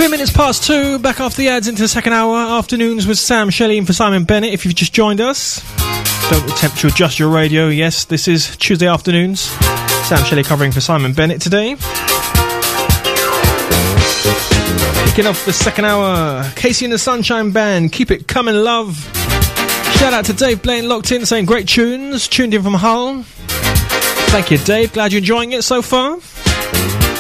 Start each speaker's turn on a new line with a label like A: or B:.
A: 2:02, back after the ads into the second hour. Afternoons with Sam Shelley and for Simon Bennett. If you've just joined us, don't attempt to adjust your radio. Yes, this is Tuesday afternoons. Sam Shelley covering for Simon Bennett today. Kicking off the second hour, Casey and the Sunshine Band, Keep It Comin' Love. Shout out to Dave Blaine, locked in, saying great tunes, tuned in from Hull. Thank you, Dave. Glad you're enjoying it so far.